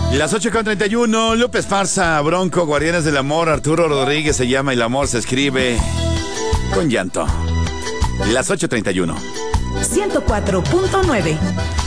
Las 8:31, Lupe Esparza, Bronco, Guardianes del Amor, Arturo Rodríguez se llama y el amor se escribe con llanto. Las 8:31. 104.9